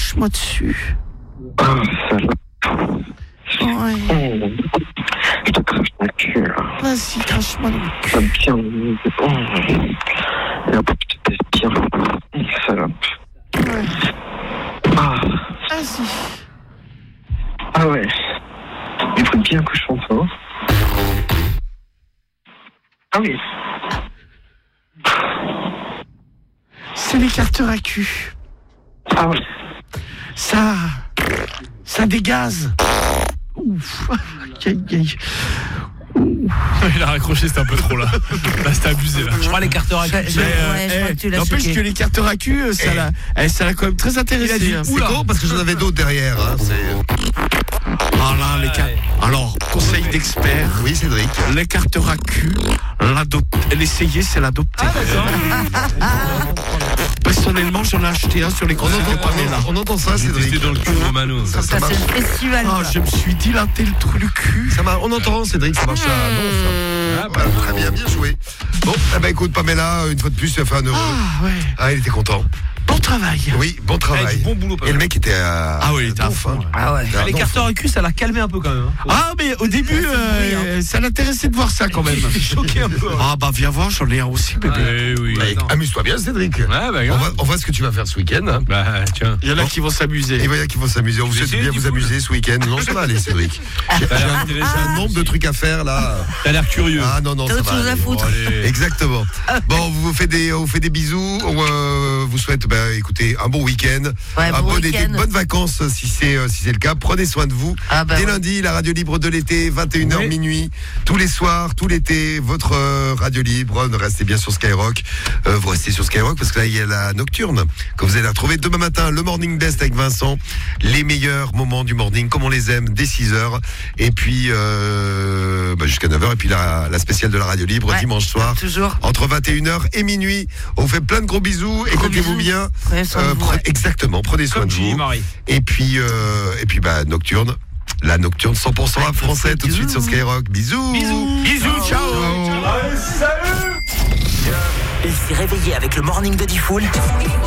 crache-moi dessus. Ah, salope. Ouais. Je te crache dans le cul, là. Vas-y, crache-moi dans le cul. Ça bien. Et un peu que tu te baisses bien. Salope. Ouais. Ah. Vas-y. Ah ouais. Il faut bien que je chante ça. Ah oui. C'est l'écarteur à cul. Ah ouais. Ça dégaze. Ouf. Aïe, aïe. Il a raccroché, c'était un peu trop là. Là, c'était abusé là. Je crois l'écarteur à cul. Ouais, je crois que tu l'as N'empêche choqué. que l'écarteur à cul, ça l'a quand même très intéressé. C'est con parce que j'en avais d'autres derrière. Hein. Ah là, alors, conseil d'expert. Oui, Cédric. L'écarteur à cul, l'essayer, c'est l'adopter. Personnellement, j'en ai acheté un sur les conseils de Pamela. On entend ça, Cédric. C'était dans le cul de Romano. Ça Ça, marche. c'est le festival. Ah, je me suis dilaté le trou du cul. On entend, Cédric, ça marche à non, ça. Très bien, bien joué. Bon, eh ben écoute, Pamela, une fois de plus, tu as fait un euro. Ah ouais. Ah, il était content. Bon travail. Oui, bon travail. Bon boulot, Et le mec était à. Ah oui, il était à donf, fond. hein. Ah ouais. Ah, L'écarteur à cul, ça l'a calmé un peu quand même. Ah, mais au début, ça l'intéressait de voir ça quand même. Choqué un peu. Ah bah viens voir, j'en ai un aussi, bébé. Oui. Allez, amuse-toi bien, Cédric. Ouais, bah, On voit ce que tu vas faire ce week-end. Hein. Bah, tiens. Il y en a qui vont s'amuser. Et voilà qui vont s'amuser. On vous souhaite essayez bien du vous foot. amuser ce week-end. Non, ça va aller, Cédric. J'ai un nombre de trucs à faire là. T'as l'air curieux. Ah non, T'as ça autre va. chose à aller. foutre. Allez. Exactement. Bon, on vous fait des bisous. On vous souhaite, écoutez, un bon week-end. Ouais, Un bon bon été, week-end. de bonnes vacances si c'est le cas. Prenez soin de vous. Ah bah Dès ouais. lundi, la radio libre de l'été, 21h Oui. minuit, tous les soirs, tout l'été, votre radio libre. Restez bien sur Skyrock. Vous restez sur Skyrock parce que là, il y a la nocturne que vous allez retrouver demain matin. Le Morning Best avec Vincent. Les meilleurs moments du morning, comme on les aime, dès 6h. Et puis, jusqu'à 9h. Et puis la spéciale de la radio libre, Ouais, dimanche soir. toujours. Entre 21h et minuit. On vous fait plein de gros bisous. Écoutez-vous bisous. bien. Prenez soin de vous, ouais. Exactement. Prenez soin Comme de Gilles vous. Marie. Et puis, nocturne. La nocturne 100% rap français tout de suite sur Skyrock. Bisous. Bisous, ciao. Il s'est réveillé avec le morning de Diffoul.